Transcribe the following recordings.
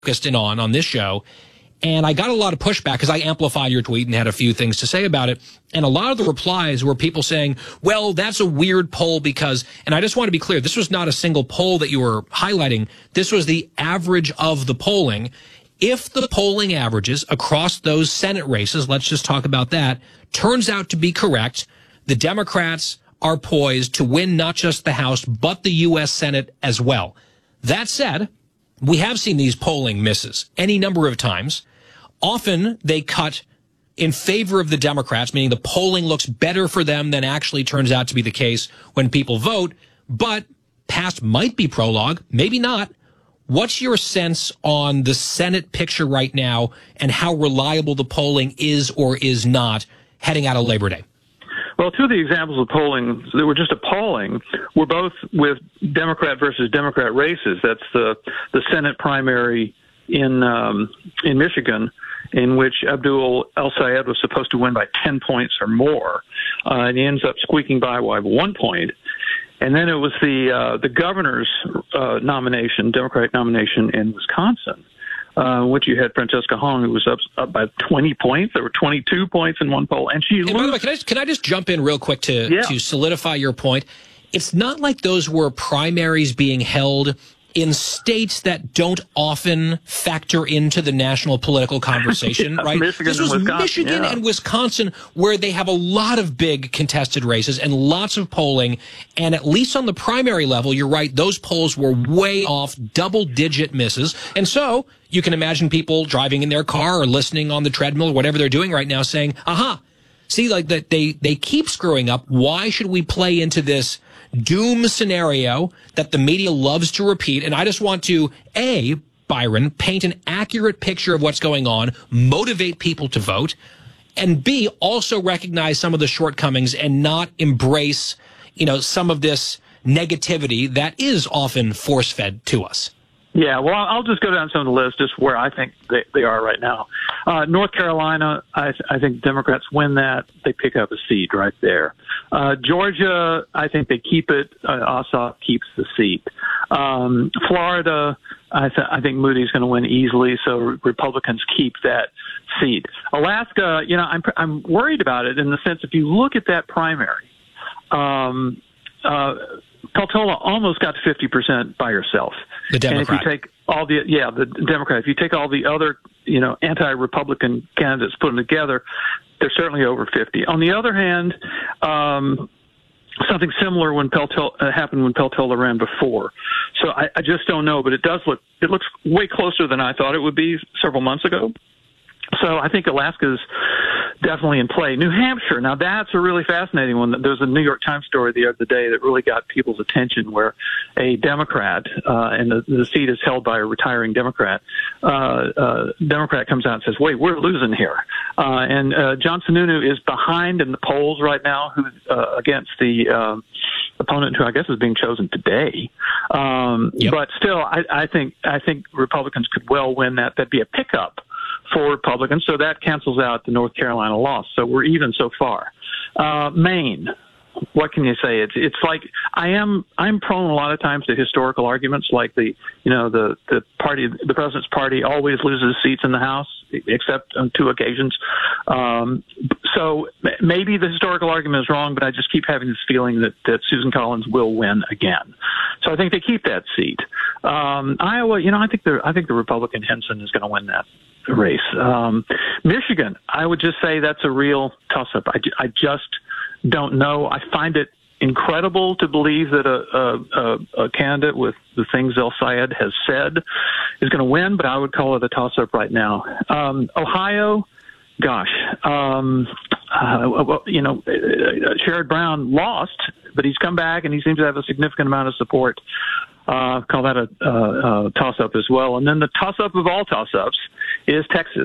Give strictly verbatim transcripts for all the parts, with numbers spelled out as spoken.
focused in on on this show. And I got a lot of pushback because I amplified your tweet and had a few things to say about it. And a lot of the replies were people saying, well, that's a weird poll because, and I just want to be clear, this was not a single poll that you were highlighting. This was the average of the polling. If the polling averages across those Senate races, let's just talk about that, turns out to be correct, the Democrats are poised to win not just the House, but the U S Senate as well. That said, we have seen these polling misses any number of times. Often they cut in favor of the Democrats, meaning the polling looks better for them than actually turns out to be the case when people vote. But past might be prologue, maybe not. What's your sense on the Senate picture right now and how reliable the polling is or is not heading out of Labor Day? Well, two of the examples of polling that were just appalling were both with Democrat versus Democrat races. That's the the Senate primary in um, in Michigan, in which Abdul El-Sayed was supposed to win by ten points or more, uh, and he ends up squeaking by by one point. And then it was the uh, the governor's uh, nomination, Democratic nomination in Wisconsin, uh, which you had Francesca Hong, who was up, up by twenty points. There were twenty-two points in one poll, and she. And by the way, can I can I just jump in real quick to yeah. to solidify your point? It's not like those were primaries being held in states that don't often factor into the national political conversation, yeah, right? Michigan this was and Wisconsin, Michigan yeah. and Wisconsin, where they have a lot of big contested races and lots of polling. And at least on the primary level, you're right, those polls were way off, double-digit misses. And so you can imagine people driving in their car or listening on the treadmill or whatever they're doing right now saying, aha, see, like that they, they keep screwing up. Why should we play into this doom scenario that the media loves to repeat? And I just want to, A, Byron, paint an accurate picture of what's going on, motivate people to vote, and B, also recognize some of the shortcomings and not embrace, you know, some of this negativity that is often force-fed to us. Yeah, well, I'll just go down some of the list just where I think they, they are right now. Uh, North Carolina, I, I think Democrats win that. They pick up a seat right there. Uh, Georgia, I think they keep it. Uh, Ossoff keeps the seat. Um, Florida, I, th- I think Moody's going to win easily, so re- Republicans keep that seat. Alaska, you know, I'm I'm worried about it in the sense if you look at that primary, um, uh, Peltola almost got to fifty percent by herself. The Democrat. And if you take all the, yeah, the Democrat, if you take all the other, you know, anti-Republican candidates, put them together, they're certainly over fifty. On the other hand, um, something similar when Peltola, uh, happened when Peltola ran before. So I, I just don't know, but it does look, it looks way closer than I thought it would be several months ago. So I think Alaska's definitely in play. New Hampshire, now that's a really fascinating one. There was a New York Times story the other day that really got people's attention where a Democrat, uh, and the, the seat is held by a retiring Democrat, uh, uh, Democrat comes out and says, wait, we're losing here. Uh, and uh, John Sununu is behind in the polls right now who, uh, against the uh, opponent who I guess is being chosen today. Um, yep. But still, I, I think I think Republicans could well win that. That'd be a pickup for Republicans, so that cancels out the North Carolina loss. So we're even so far. Uh, Maine, what can you say? It's it's like I am I'm prone a lot of times to historical arguments, like the you know the the party the president's party always loses seats in the House, except on two occasions. Um, so maybe the historical argument is wrong, but I just keep having this feeling that that Susan Collins will win again. So I think they keep that seat. Um, Iowa, you know, I think the I think the Republican Henson is going to win that race. Um, Michigan, I would just say that's a real toss-up. I, I just don't know. I find it incredible to believe that a, a, a candidate with the things El-Sayed has said is going to win, but I would call it a toss-up right now. Um, Ohio, gosh, um, uh, well, you know, Sherrod Brown lost, but he's come back and he seems to have a significant amount of support. Uh, call that a, a, a toss-up as well. And then the toss-up of all toss-ups is Texas,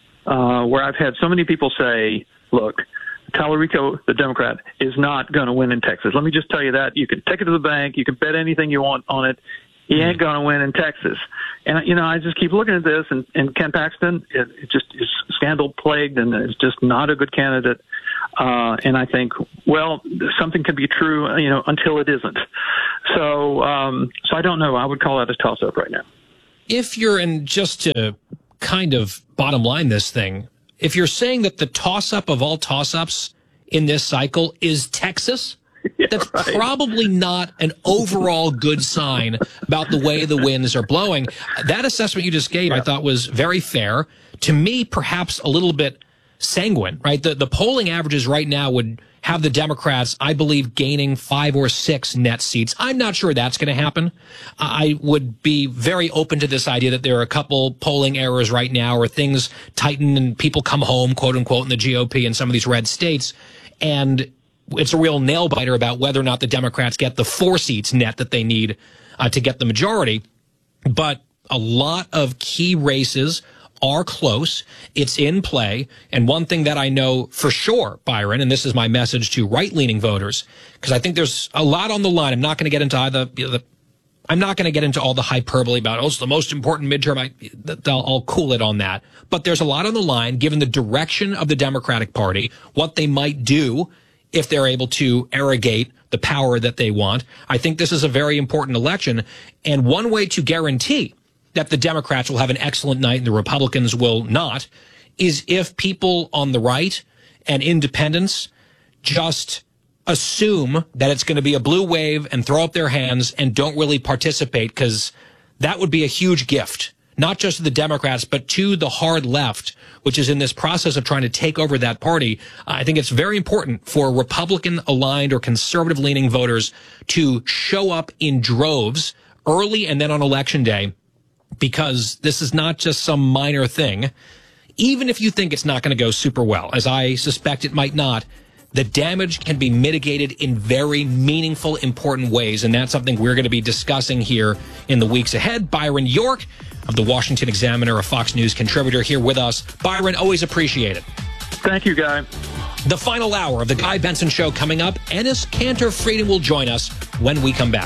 uh, where I've had so many people say, look, Talarico, the Democrat, is not going to win in Texas. Let me just tell you that. You can take it to the bank. You can bet anything you want on it. He ain't going to win in Texas. And, you know, I just keep looking at this, and, and Ken Paxton, it, it just is scandal-plagued and is just not a good candidate. Uh, and I think, well, something could be true, you know, until it isn't. So, um, so I don't know. I would call that a toss-up right now. if you're, and just to kind of bottom line this thing, if you're saying that the toss-up of all toss-ups in this cycle is Texas, yeah, that's right. Probably not an overall good sign about the way the winds are blowing. That assessment you just gave, yeah. I thought was very fair. To me, perhaps a little bit sanguine, right? The, the polling averages right now would have the Democrats, I believe, gaining five or six net seats. I'm not sure that's going to happen. I would be very open to this idea that there are a couple polling errors right now or things tighten and people come home, quote unquote, in the G O P in some of these red states. And it's a real nail biter about whether or not the Democrats get the four seats net that they need uh, to get the majority. But a lot of key races are close. It's in play. And one thing that I know for sure, Byron, and this is my message to right-leaning voters, because I think there's a lot on the line. I'm not going to get into either the, I'm not going to get into all the hyperbole about, oh, it's the most important midterm. I, I'll, I'll cool it on that. But there's a lot on the line, given the direction of the Democratic Party, what they might do if they're able to arrogate the power that they want. I think this is a very important election. And one way to guarantee that the Democrats will have an excellent night and the Republicans will not is if people on the right and independents just assume that it's going to be a blue wave and throw up their hands and don't really participate, because that would be a huge gift, not just to the Democrats, but to the hard left, which is in this process of trying to take over that party. I think it's very important for Republican-aligned or conservative-leaning voters to show up in droves early and then on Election Day, because this is not just some minor thing. Even if you think it's not going to go super well, as I suspect it might not, the damage can be mitigated in very meaningful, important ways, and that's something we're going to be discussing here in the weeks ahead. Byron York of the Washington Examiner, a Fox News contributor, here with us. Byron, always appreciate it. Thank you, Guy. The final hour of the Guy Benson Show coming up. Enes Kanter Frieden will join us when we come back.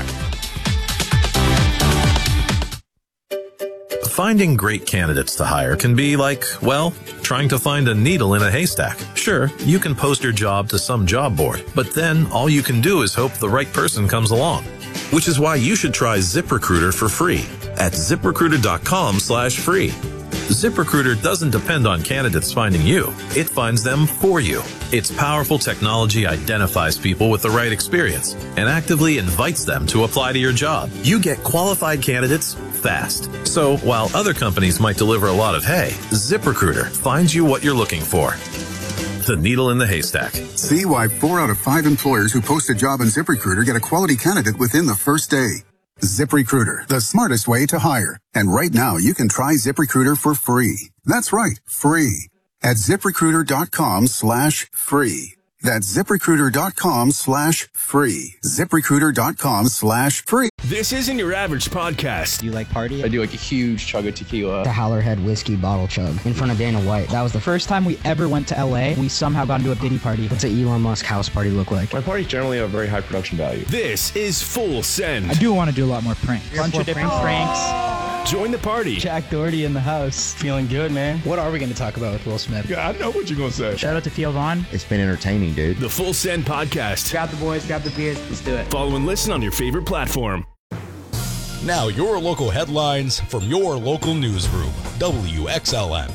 Finding great candidates to hire can be like, well, trying to find a needle in a haystack. Sure, you can post your job to some job board, but then all you can do is hope the right person comes along. Which is why you should try ZipRecruiter for free at ZipRecruiter.com slash free. ZipRecruiter doesn't depend on candidates finding you. It finds them for you. Its powerful technology identifies people with the right experience and actively invites them to apply to your job. You get qualified candidates fast. So while other companies might deliver a lot of hay, ZipRecruiter finds you what you're looking for. The needle in the haystack. See why four out of five employers who post a job on ZipRecruiter get a quality candidate within the first day. ZipRecruiter, the smartest way to hire. And right now, you can try ZipRecruiter for free. That's right, free. At ZipRecruiter.com slash free. That's ZipRecruiter.com slash free. ZipRecruiter.com slash free. This isn't your average podcast. Do you like party? I do like a huge chug of tequila. The Howlerhead whiskey bottle chug in front of Dana White. That was the first time we ever went to L A. We somehow got into a Diddy party. What's an Elon Musk house party look like? My parties generally have a very high production value. This is Full Send. I do want to do a lot more pranks. Bunch of different pranks. Join the party. Jack Doherty in the house. Feeling good, man. What are we going to talk about with Will Smith? Yeah, I know what you're going to say. Shout out to Theo Vaughn. It's been entertaining, dude. The Full Send Podcast. Grab the boys, grab the beers, let's do it. Follow and listen on your favorite platform. Now your local headlines from your local newsroom, W X L N.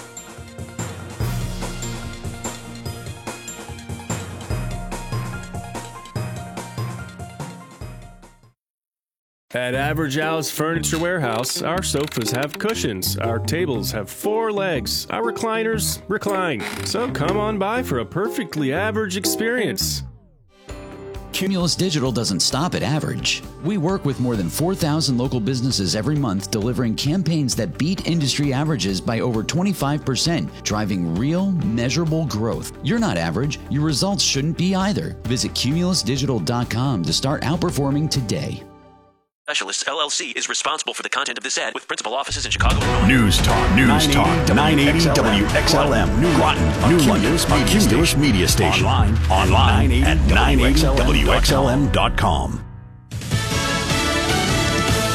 At Average Al's Furniture Warehouse, our sofas have cushions, our tables have four legs, our recliners recline. So come on by for a perfectly average experience. Cumulus Digital doesn't stop at average. We work with more than four thousand local businesses every month, delivering campaigns that beat industry averages by over twenty-five percent, driving real, measurable growth. You're not average. Your results shouldn't be either. Visit Cumulus Digital dot com to start outperforming today. Specialists L L C is responsible for the content of this ad with principal offices in Chicago. News Talk, News Talk, nine eighty W X L M, New London, New London, a Cumulus Media Station. Online, online at nine eighty W X L M dot com.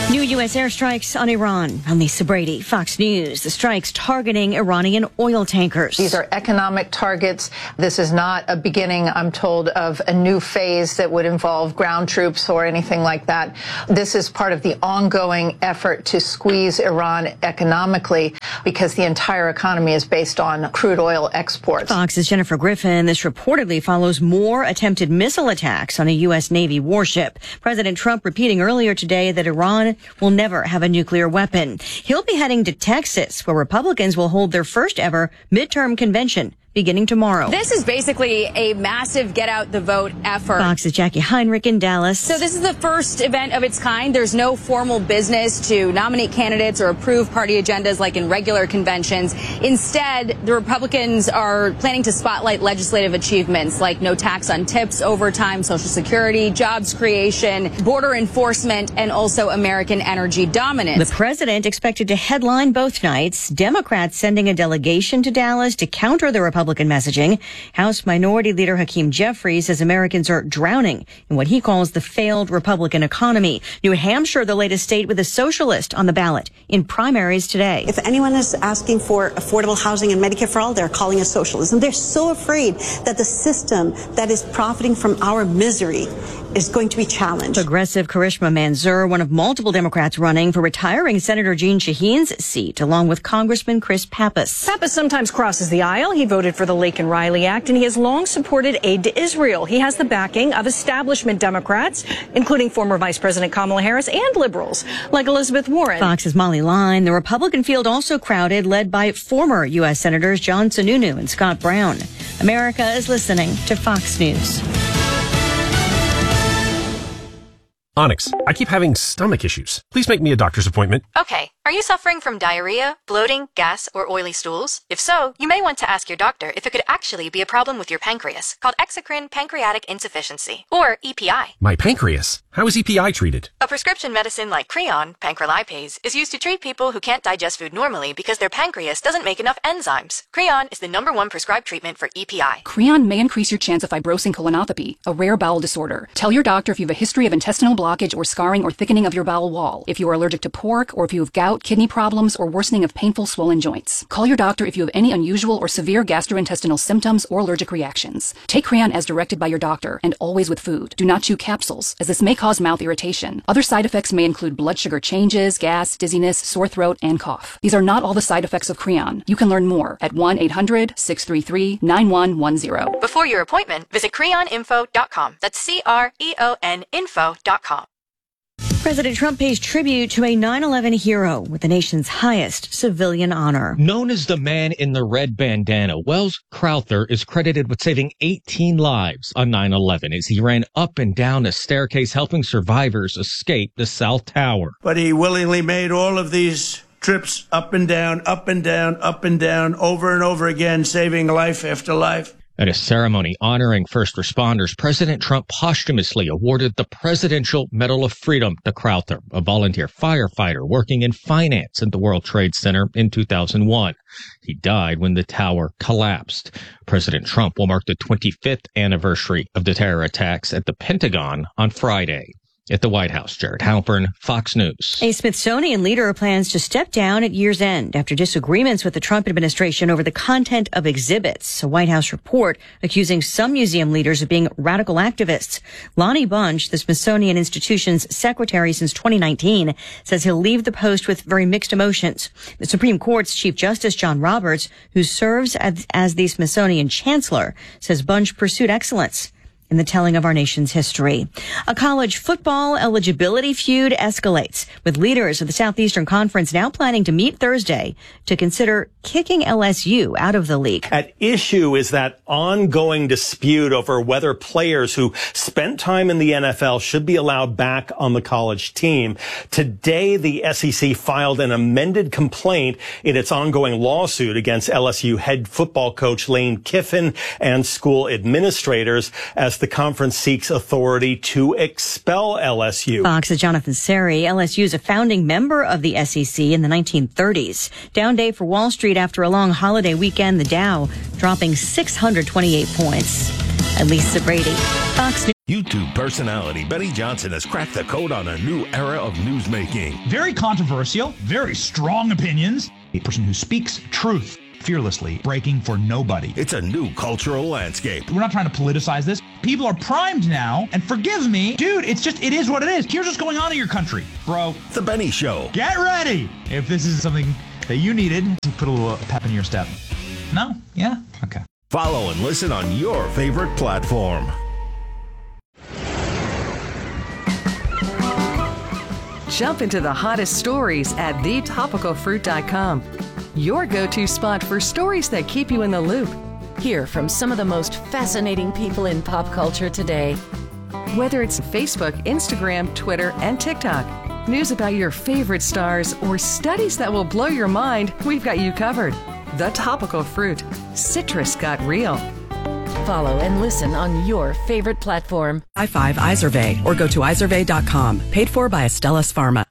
New U S airstrikes on Iran. I'm Lisa Brady, Fox News. The strikes targeting Iranian oil tankers. These are economic targets. This is not a beginning, I'm told, of a new phase that would involve ground troops or anything like that. This is part of the ongoing effort to squeeze Iran economically because the entire economy is based on crude oil exports. Fox's Jennifer Griffin. This reportedly follows more attempted missile attacks on a U S Navy warship. President Trump repeating earlier today that Iran will never have a nuclear weapon. He'll be heading to Texas, where Republicans will hold their first ever midterm convention beginning tomorrow. This is basically a massive get out the vote effort. Fox's Jackie Heinrich in Dallas. So this is the first event of its kind. There's no formal business to nominate candidates or approve party agendas like in regular conventions. Instead, the Republicans are planning to spotlight legislative achievements like no tax on tips, overtime, Social Security, jobs creation, border enforcement, and also American energy dominance. The president expected to headline both nights. Democrats sending a delegation to Dallas to counter the Republican Republican messaging. House Minority Leader Hakeem Jeffries says Americans are drowning in what he calls the failed Republican economy. New Hampshire, the latest state with a socialist on the ballot in primaries today. If anyone is asking for affordable housing and Medicare for all, they're calling it socialism. They're so afraid that the system that is profiting from our misery is going to be challenged. Progressive Karishma Manzoor, one of multiple Democrats running for retiring Senator Jeanne Shaheen's seat, along with Congressman Chris Pappas. Pappas sometimes crosses the aisle. He voted for the Laken Riley Act, and he has long supported aid to Israel. He has the backing of establishment Democrats, including former Vice President Kamala Harris and liberals like Elizabeth Warren. Fox's Molly Line. The Republican field also crowded, led by former U S Senators John Sununu and Scott Brown. America is listening to Fox News. Onyx, I keep having stomach issues. Please make me a doctor's appointment. Okay. Are you suffering from diarrhea, bloating, gas, or oily stools? If so, you may want to ask your doctor if it could actually be a problem with your pancreas, called exocrine pancreatic insufficiency, or E P I. My pancreas? How is E P I treated? A prescription medicine like Creon, pancrelipase, is used to treat people who can't digest food normally because their pancreas doesn't make enough enzymes. Creon is the number one prescribed treatment for E P I. Creon may increase your chance of fibrosing colonopathy, a rare bowel disorder. Tell your doctor if you have a history of intestinal blockage or scarring or thickening of your bowel wall, if you are allergic to pork, or if you have gout, kidney problems, or worsening of painful swollen joints. Call your doctor if you have any unusual or severe gastrointestinal symptoms or allergic reactions. Take Creon as directed by your doctor, and always with food. Do not chew capsules, as this may cause mouth irritation. Other side effects may include blood sugar changes, gas, dizziness, sore throat, and cough. These are not all the side effects of Creon. You can learn more at one eight hundred, six three three, nine one one zero. Before your appointment, visit creon info dot com. That's C R E O N info dot com. President Trump pays tribute to a nine eleven hero with the nation's highest civilian honor. Known as the man in the red bandana, Wells Crowther is credited with saving eighteen lives on nine eleven as he ran up and down a staircase helping survivors escape the South Tower. But he willingly made all of these trips up and down, up and down, up and down, over and over again, saving life after life. At a ceremony honoring first responders, President Trump posthumously awarded the Presidential Medal of Freedom to Crowther, a volunteer firefighter working in finance at the World Trade Center in two thousand one. He died when the tower collapsed. President Trump will mark the twenty-fifth anniversary of the terror attacks at the Pentagon on Friday. At the White House, Jared Halpern, Fox News. A Smithsonian leader plans to step down at year's end after disagreements with the Trump administration over the content of exhibits. A White House report accusing some museum leaders of being radical activists. Lonnie Bunch, the Smithsonian Institution's secretary since twenty nineteen, says he'll leave the post with very mixed emotions. The Supreme Court's Chief Justice John Roberts, who serves as, as the Smithsonian chancellor, says Bunch pursued excellence in the telling of our nation's history. A college football eligibility feud escalates, with leaders of the Southeastern Conference now planning to meet Thursday to consider kicking L S U out of the league. At issue is that ongoing dispute over whether players who spent time in the N F L should be allowed back on the college team. Today, the S E C filed an amended complaint in its ongoing lawsuit against L S U head football coach Lane Kiffin and school administrators as the conference seeks authority to expel L S U. Fox's Jonathan Seri. L S U is a founding member of the S E C in the nineteen thirties. Down day for Wall Street after a long holiday weekend, the Dow dropping six hundred twenty-eight points. Lisa Brady, Fox News. YouTube personality Benny Johnson has cracked the code on a new era of newsmaking. Very controversial, very strong opinions. A person who speaks truth fearlessly, breaking for nobody. It's a new cultural landscape. We're not trying to politicize this. People are primed now, and forgive me, dude, it's just, it is what it is. Here's what's going on in your country, bro. The Benny Show. Get ready if this is something that you needed to put a little pep in your step. No? Yeah? Okay. Follow and listen on your favorite platform. Jump into the hottest stories at the topical fruit dot com. Your go-to spot for stories that keep you in the loop. Hear from some of the most fascinating people in pop culture today. Whether it's Facebook, Instagram, Twitter, and TikTok, news about your favorite stars, or studies that will blow your mind, we've got you covered. The Topical Fruit. Citrus got real. Follow and listen on your favorite platform. I five Izervay or go to izervay dot com. Paid for by Astellas Pharma.